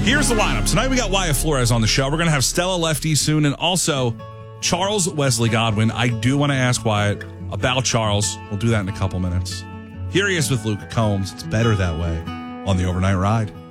Here's the lineup. Tonight we got Wyatt Flores on the show. We're going to have Stella Lefty soon and also Charles Wesley Godwin. I do want to ask Wyatt about Charles. We'll do that in a couple minutes. Here he is with Luke Combs. It's better that way on the Overnight Ride.